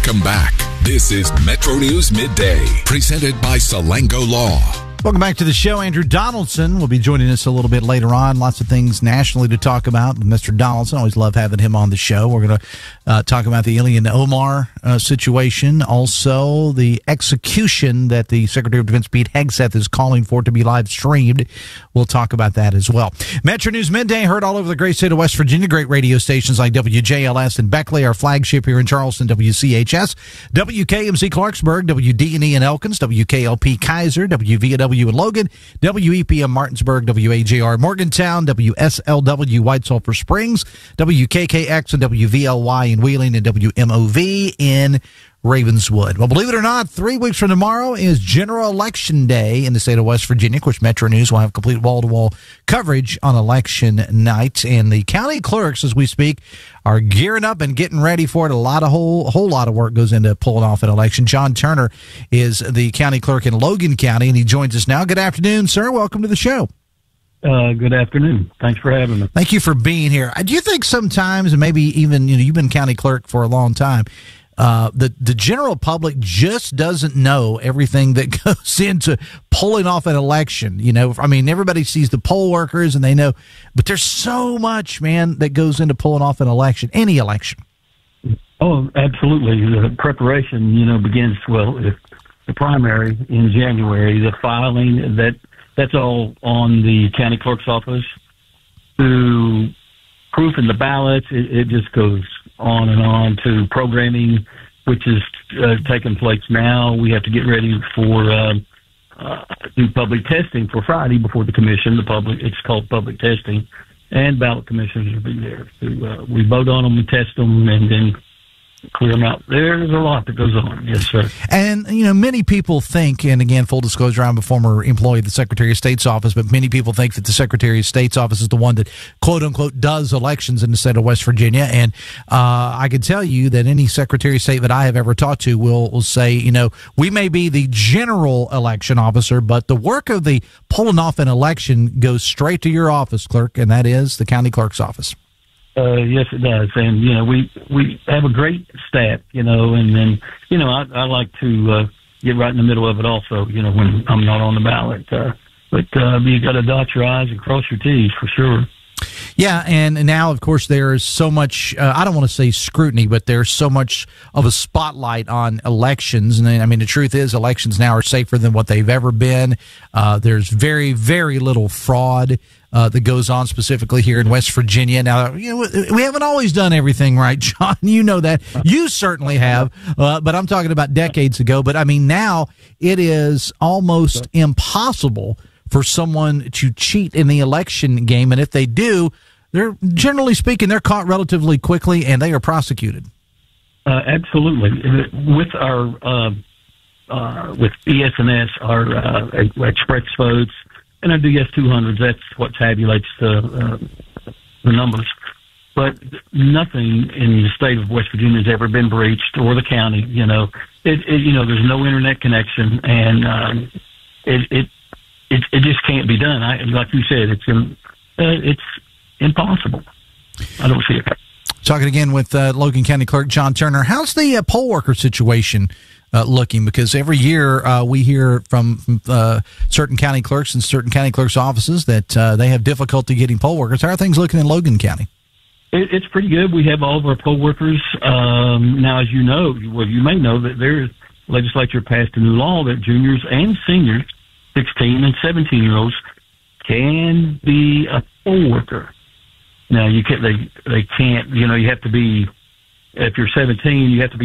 Welcome back. This is Metro News Midday, presented by Salango Law. Welcome back to the show. Andrew Donaldson will be joining us a little bit later on. Lots of things nationally to talk about with Mr. Donaldson. Always love having him on the show. We're going to talk about the Ilhan Omar situation. Also, the execution that the Secretary of Defense, Pete Hegseth, is calling for to be live streamed. We'll talk about that as well. Metro News Midday, heard all over the great state of West Virginia. Great radio stations like WJLS in Beckley, our flagship here in Charleston, WCHS, WKMC Clarksburg, WDNE in Elkins, WKLP Kaiser, WVW in Logan, WEPM Martinsburg, WAJR Morgantown, WSLW White Sulphur Springs, WKKX and WVLY in Wheeling, and WMOV in Ravenswood. Well, believe it or not, 3 weeks from tomorrow is General Election Day in the state of West Virginia. Of course, Metro News will have complete wall-to-wall coverage on election night, and the county clerks, as we speak, are gearing up and getting ready for it. A whole lot of work goes into pulling off an election. John Turner is the county clerk in Logan County, and he joins us now. Good afternoon, sir. Welcome to the show. Good afternoon. Thanks for having me. Thank you for being here. Do you think sometimes, and maybe even, you've been county clerk for a long time, the general public just doesn't know everything that goes into pulling off an election? Everybody sees the poll workers and they know, but there's so much, man, that goes into pulling off an election, any election. Oh, absolutely. The preparation, begins, if the primary in January, the filing, that's all on the county clerk's office. To proofing the ballots, it just goes on and on to programming, which is taking place now. We have to get ready for do public testing for Friday before the commission. It's called public testing, and ballot commissioners will be there. We vote on them, we test them, and then clear them out. There's a lot that goes on. Yes, sir. And, many people think, and again, full disclosure, I'm a former employee of the Secretary of State's office, but many people think that the Secretary of State's office is the one that, quote unquote, does elections in the state of West Virginia. And I can tell you that any Secretary of State that I have ever talked to will say, we may be the general election officer, but the work of the pulling off an election goes straight to your office, clerk, and that is the county clerk's office. Yes, it does. And, we have a great staff, and then, I like to get right in the middle of it also, when I'm not on the ballot. But you got to dot your I's and cross your T's for sure. Yeah, and now, of course, there's so much, I don't want to say scrutiny, but there's so much of a spotlight on elections. And the truth is elections now are safer than what they've ever been. There's very, very little fraud that goes on specifically here in West Virginia. Now, we haven't always done everything right, John. You know that. You certainly have. But I'm talking about decades ago. But, now it is almost impossible for someone to cheat in the election game. And if they do, they're, generally speaking, they're caught relatively quickly and they are prosecuted. Absolutely. With our with ES&S, our express votes, and our DS-200s, that's what tabulates the numbers. But nothing in the state of West Virginia has ever been breached, or the county. There's no internet connection, and it just can't be done. Like you said, it's impossible. I don't see it. Talking again with Logan County Clerk John Turner. How's the poll worker situation looking? Because every year we hear from certain county clerks and certain county clerks' offices that they have difficulty getting poll workers. How are things looking in Logan County? It's pretty good. We have all of our poll workers. Now, as you know, you may know that the legislature passed a new law that juniors and seniors, 16 and 17-year-olds, can be a poll worker. Now, they can't, you have to be, if you're 17, you have to be